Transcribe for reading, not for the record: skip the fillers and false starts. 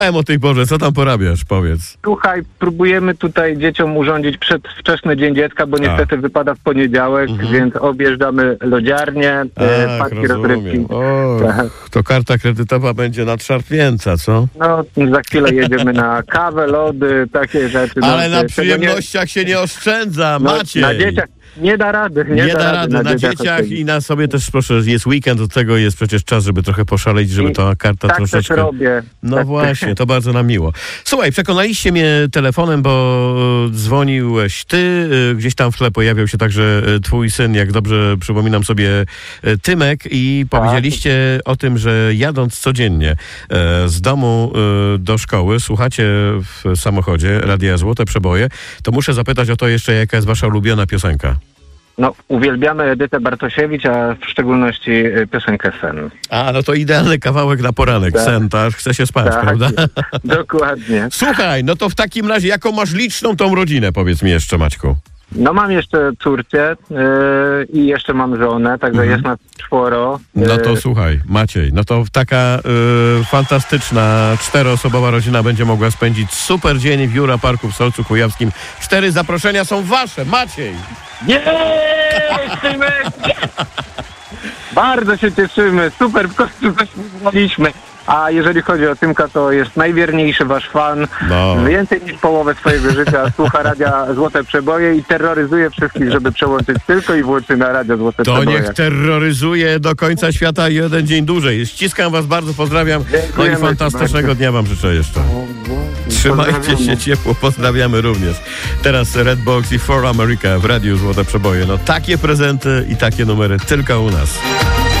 O tej porze, co tam porabiasz, powiedz. Słuchaj, próbujemy tutaj dzieciom urządzić przedwczesny Dzień Dziecka, bo niestety wypada w poniedziałek, więc objeżdżamy lodziarnię, parki rozrywki. To karta kredytowa będzie nadszarpnięta, co? No, za chwilę jedziemy na kawę, lody, takie rzeczy. Ale na przyjemnościach się nie oszczędza, Maciej. Na dzieciach nie da rady. Nie da rady. Na dzieciach i na sobie też, proszę, jest weekend, do tego jest przecież czas, żeby trochę poszaleć, żeby ta karta tak troszeczkę... też robię. No tak. właśnie, to bardzo nam miło. Słuchaj, przekonaliście mnie telefonem, bo dzwoniłeś ty, gdzieś tam w tle pojawiał się także twój syn, jak dobrze przypominam sobie, Tymek, i powiedzieliście o tym, że jadąc codziennie z domu do szkoły, słuchacie w samochodzie Radia Złote Przeboje, to muszę zapytać o to jeszcze, jaka jest wasza ulubiona piosenka? No, uwielbiamy Edytę Bartosiewicz, a w szczególności piosenkę Sen. No to idealny kawałek na poranek. Tak. Sen, tak? Chce się spać, Tak, prawda? Dokładnie. Słuchaj, no to w takim razie, jaką masz liczną tą rodzinę, powiedz mi jeszcze, Maćku? No mam jeszcze córkę i jeszcze mam żonę, także jest nas 4. No to słuchaj, Maciej, no to taka fantastyczna 4-osobowa rodzina będzie mogła spędzić super dzień w Jura Parku w Solcu Kujawskim. 4 zaproszenia są wasze, Maciej! Bardzo się cieszymy, super, w końcu coś wygraliśmy. A jeżeli chodzi o Tymka, to jest najwierniejszy wasz fan. Więcej niż połowę swojego życia słucha Radia Złote Przeboje i terroryzuje wszystkich, żeby przełączyć tylko i wyłącznie na Radio Złote Przeboje. To niech terroryzuje do końca świata i jeden dzień dłużej. Ściskam was bardzo, pozdrawiam. No i fantastycznego dnia wam życzę jeszcze. Trzymajcie się ciepło, pozdrawiamy również. Teraz Redbox i For America w Radiu Złote Przeboje. No takie prezenty i takie numery tylko u nas.